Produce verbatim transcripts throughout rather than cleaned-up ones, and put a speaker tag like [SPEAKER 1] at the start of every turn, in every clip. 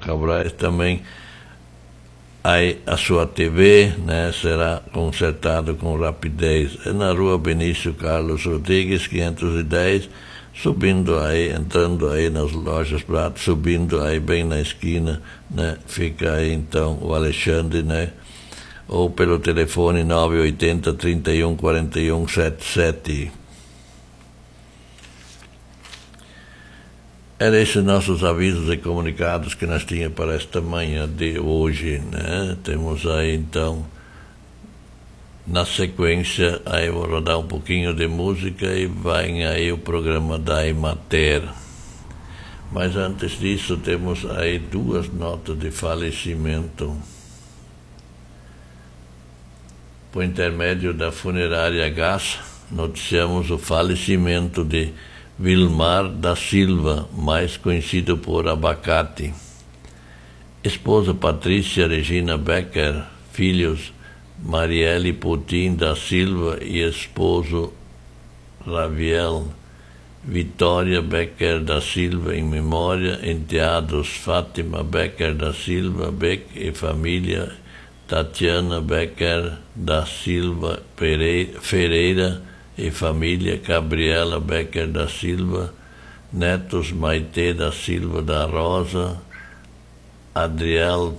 [SPEAKER 1] Cabrais também. Aí a sua T V, né, será consertada com rapidez. É na rua Benício Carlos Rodrigues, quinhentos e dez, subindo aí, entrando aí nas lojas Prato, subindo aí bem na esquina, né, fica aí então o Alexandre, né, ou pelo telefone nove oito zero, trinta e um, quarenta e um, setenta e sete. Eram esses nossos avisos e comunicados que nós tínhamos para esta manhã de hoje, né? Temos aí então, na sequência, aí vou rodar um pouquinho de música e vai aí o programa da Emater. Mas antes disso temos aí duas notas de falecimento. Por intermédio da funerária Gás, noticiamos o falecimento de Vilmar da Silva, mais conhecido por Abacate. Esposa Patrícia Regina Becker, filhos Marielle Putin da Silva e esposo Raviel Vitória Becker da Silva, em memória, enteados Fátima Becker da Silva Beck e família, Tatiana Becker da Silva Pereira, Ferreira e família, Gabriela Becker da Silva, netos Maite da Silva da Rosa, Adriel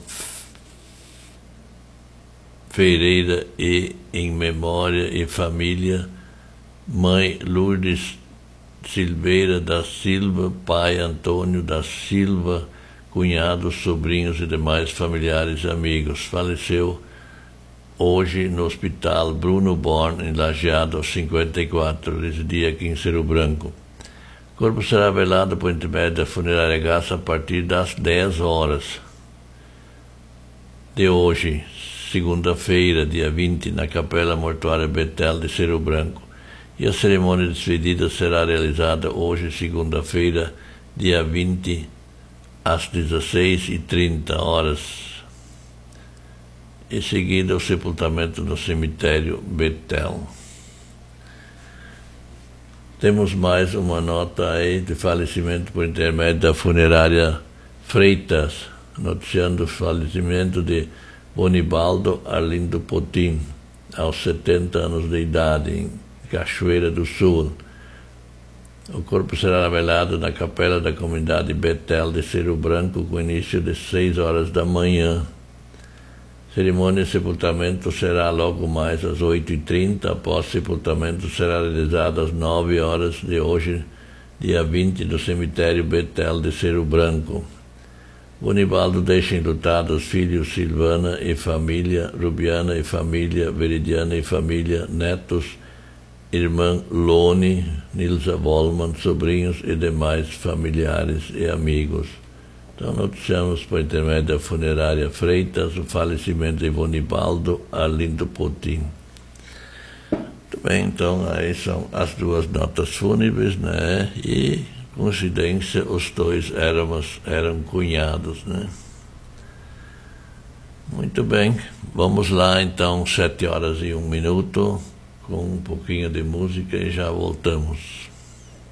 [SPEAKER 1] Ferreira e, em memória e família, mãe Lourdes Silveira da Silva, pai Antônio da Silva, cunhados, sobrinhos e demais familiares e amigos. Faleceu hoje no Hospital Bruno Born, em Lajeado, aos cinquenta e quatro, residia aqui em Cerro Branco. O corpo será velado por intermédio da funerária Gás a partir das dez horas de hoje, segunda-feira, dia vinte, na Capela Mortuária Betel de Cerro Branco. E a cerimônia de despedida será realizada hoje, segunda-feira, dia vinte, às dezesseis e trinta horas. Em seguida, o sepultamento no cemitério Betel. Temos mais uma nota aí de falecimento por intermédio da funerária Freitas, noticiando o falecimento de Bonibaldo Arlindo Potin, aos setenta anos de idade, em Cachoeira do Sul. O corpo será velado na capela da comunidade Betel de Cerro Branco, com início de seis horas da manhã. Cerimônia de sepultamento será logo mais às oito e trinta, após sepultamento será realizado às nove horas de hoje, dia vinte, do cemitério Betel de Cerro Branco. Bonibaldo deixa enlutados filhos Silvana e família, Rubiana e família, Veridiana e família, netos, irmã Lone, Nilza Volman, sobrinhos e demais familiares e amigos. Então, noticiamos por intermédio da funerária Freitas o falecimento de Bonibaldo Arlindo Potin. Muito bem, então, aí são as duas notas fúnebres, né? E, coincidência, os dois éramos, eram cunhados, né? Muito bem, vamos lá, então, sete horas e um minuto, com um pouquinho de música e já voltamos.